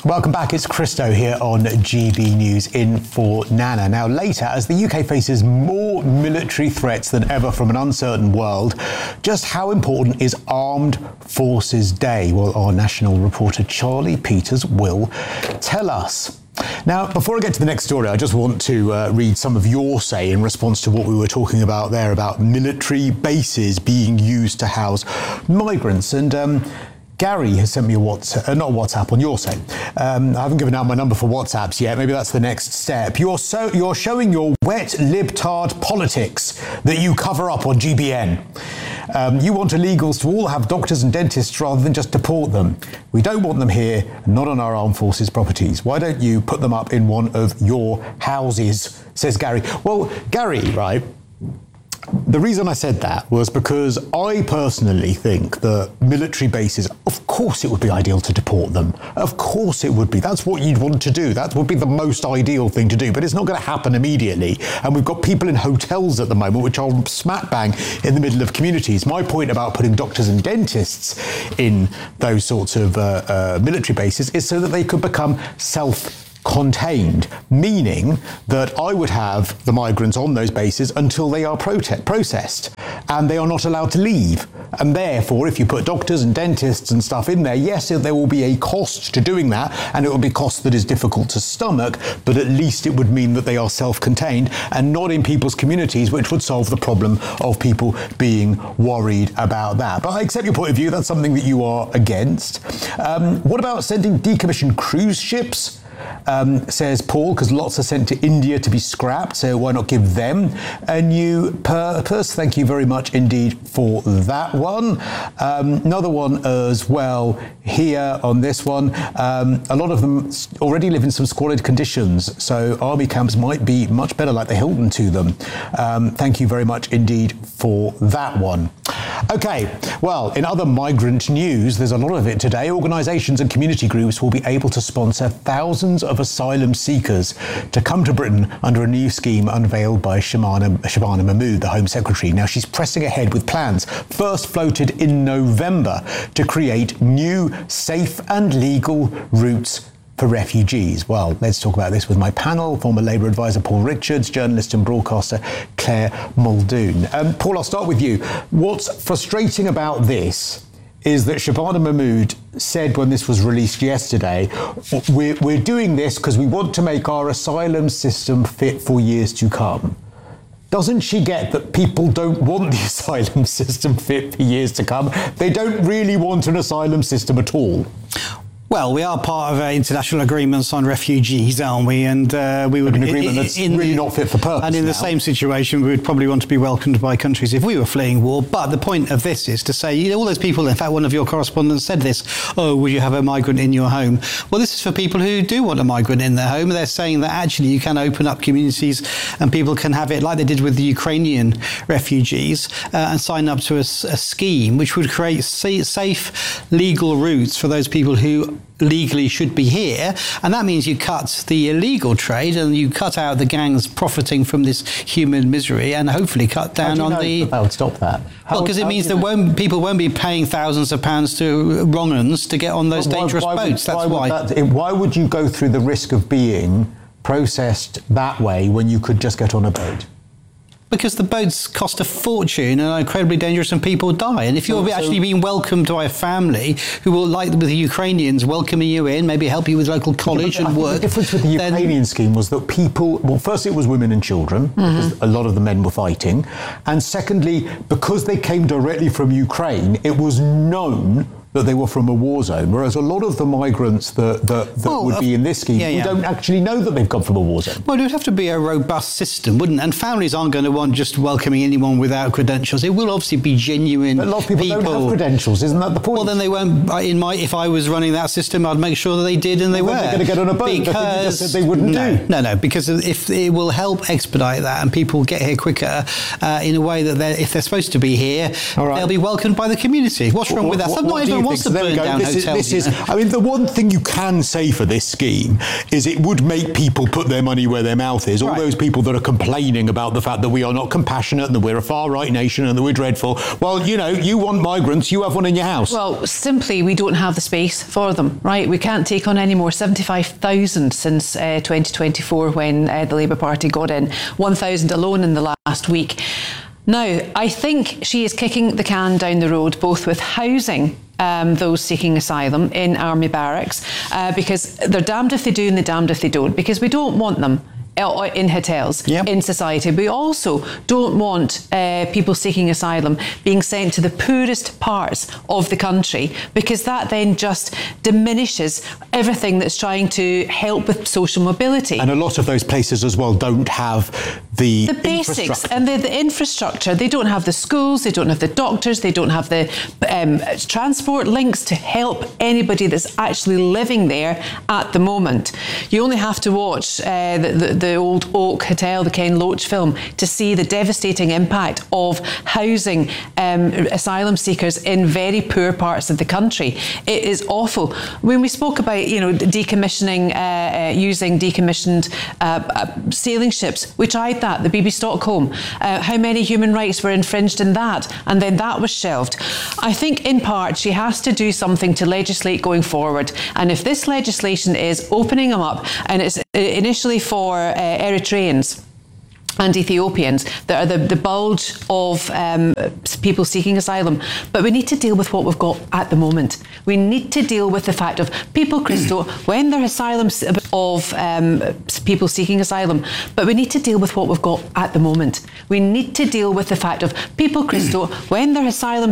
Welcome back, it's Christo here on GB News in for Nana. Now later, as the UK faces more military threats than ever from an uncertain world, just how important is Armed Forces Day? Well, our national reporter Charlie Peters will tell us. Now, before I get to the next story, I just want to read some of your say in response to what we were talking about there, about military bases being used to house migrants. And Gary has sent me a WhatsApp, not WhatsApp, on your say. I haven't given out my number for WhatsApps yet. Maybe that's the next step. You're showing your wet libtard politics that you cover up on GBN. You want illegals to all have doctors and dentists rather than just deport them. We don't want them here, not on our armed forces properties. Why don't you put them up in one of your houses, says Gary. Well, Gary, right, the reason I said that was because I personally think that military bases, of course it would be ideal to deport them. Of course it would be. That's what you'd want to do. That would be the most ideal thing to do. But it's not going to happen immediately. And we've got people in hotels at the moment which are smack bang in the middle of communities. My point about putting doctors and dentists in those sorts of military bases is so that they could become self-contained, meaning that I would have the migrants on those bases until they are processed and they are not allowed to leave. And therefore, if you put doctors and dentists and stuff in there, yes, there will be a cost to doing that, and it will be a cost that is difficult to stomach, but at least it would mean that they are self-contained and not in people's communities, which would solve the problem of people being worried about that. But I accept your point of view. That's something that you are against. What about sending decommissioned cruise ships? Says Paul, because lots are sent to India to be scrapped, so why not give them a new purpose? Thank you very much indeed for that one. Another one as well here on this one. A lot of them already live in some squalid conditions, so army camps might be much better, like the Hilton to them. Thank you very much indeed for that one. Okay, well, in other migrant news, there's a lot of it today. Organisations and community groups will be able to sponsor thousands of asylum seekers to come to Britain under a new scheme unveiled by Shabana Mahmood, the Home Secretary. Now, she's pressing ahead with plans first floated in November to create new, safe and legal routes for refugees. Well, let's talk about this with my panel, former Labour advisor Paul Richards, journalist and broadcaster Claire Muldoon. Paul, I'll start with you. What's frustrating about this is that Shabana Mahmood said when this was released yesterday, we're doing this because we want to make our asylum system fit for years to come. Doesn't she get that people don't want the asylum system fit for years to come? They don't really want an asylum system at all. Well, we are part of international agreements on refugees, aren't we? And we would an agreement that's really not fit for purpose. And in the same situation, we would probably want to be welcomed by countries if we were fleeing war. But the point of this is to say, all those people, in fact, one of your correspondents said this, would you have a migrant in your home? Well, this is for people who do want a migrant in their home. They're saying that actually you can open up communities and people can have it like they did with the Ukrainian refugees and sign up to a scheme which would create safe, legal routes for those people who legally should be here, and that means you cut the illegal trade and you cut out the gangs profiting from this human misery, and hopefully cut down on the. That would stop that. Well, because it means that people won't be paying thousands of pounds to wrong-uns to get on those dangerous boats. That's why. Why would you go through the risk of being processed that way when you could just get on a boat? Because the boats cost a fortune and are incredibly dangerous and people die. And if you're actually being welcomed by a family who will, like with the Ukrainians, welcoming you in, maybe help you with local college and work. The difference with the Ukrainian scheme was that people, well, first it was women and children, because a lot of the men were fighting. And secondly, because they came directly from Ukraine, it was known that they were from a war zone, whereas a lot of the migrants that would be in this scheme, we don't actually know that they've come from a war zone. Well, it would have to be a robust system, wouldn't it? And families aren't going to want just welcoming anyone without credentials. It will obviously be genuine. But a lot of people don't have credentials, isn't that the point? Well, then they won't. If I was running that system, I'd make sure that they did and they were. They're going to get on a boat because you just said they wouldn't do. No, because if it will help expedite that and people get here quicker in a way that if they're supposed to be here, they'll be welcomed by the community. What's wrong with that? Some not even wants to There we burn go. down hotels, I mean, the one thing you can say for this scheme is it would make people put their money where their mouth is. All Right. those people that are complaining about the fact that we are not compassionate and that we're a far-right nation and that we're dreadful. Well, you know, you want migrants, you have one in your house. Well, simply, we don't have the space for them, right? We can't take on any more. 75,000 since 2024 when the Labour Party got in. 1,000 alone in the last week. Now, I think she is kicking the can down the road, both with housing those seeking asylum in army barracks, because they're damned if they do and they're damned if they don't, because we don't want them in hotels, Yep. in society. We also don't want people seeking asylum being sent to the poorest parts of the country, because that then just diminishes everything that's trying to help with social mobility. And a lot of those places as well don't have the Basics infrastructure. and the infrastructure. They don't have the schools, they don't have the doctors, they don't have the transport links to help anybody that's actually living there at the moment. You only have to watch the old Oak Hotel, the Ken Loach film, to see the devastating impact of housing asylum seekers in very poor parts of the country. It is awful. When we spoke about, you know, decommissioning, using decommissioned sailing ships, we tried that, the BB Stockholm. How many human rights were infringed in that? And then that was shelved. I think in part she has to do something to legislate going forward. And if this legislation is opening them up, and it's initially for Eritreans and Ethiopians that are the bulge of people seeking asylum. But we need to deal with what we've got at the moment. We need to deal with the fact of people, Christo, when they're asylum of people seeking asylum. But we need to deal with what we've got at the moment. We need to deal with the fact of people, Christo, when they're asylum